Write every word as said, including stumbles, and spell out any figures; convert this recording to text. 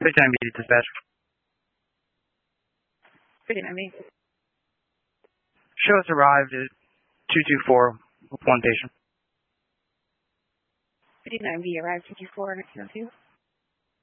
fifty-nine B dispatch. fifty-nine B. Show us arrived at two two four with one patient. fifty-nine B arrived two two four, nineteen oh two.